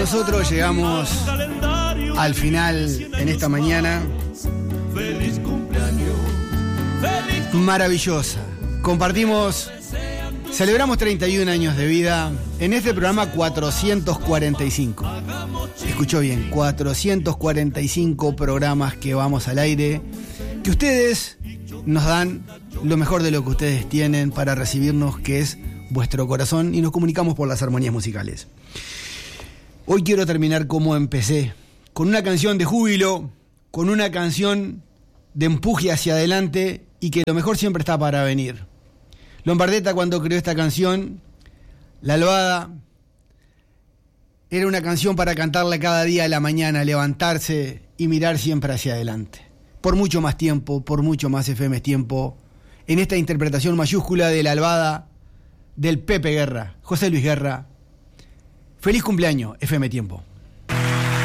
nosotros llegamos al final en esta mañana maravillosa. Celebramos 31 años de vida en este programa 445. Escuchó bien, 445 programas que vamos al aire, que ustedes nos dan lo mejor de lo que ustedes tienen para recibirnos, que es vuestro corazón, y nos comunicamos por las armonías musicales. Hoy quiero terminar como empecé, con una canción de júbilo, con una canción de empuje hacia adelante y que lo mejor siempre está para venir. Lombardetta, cuando creó esta canción, La Albada, era una canción para cantarla cada día a la mañana, levantarse y mirar siempre hacia adelante. Por mucho más tiempo, por mucho más FM tiempo, en esta interpretación mayúscula de La Albada del Pepe Guerra, José Luis Guerra. Feliz cumpleaños, FM Tiempo.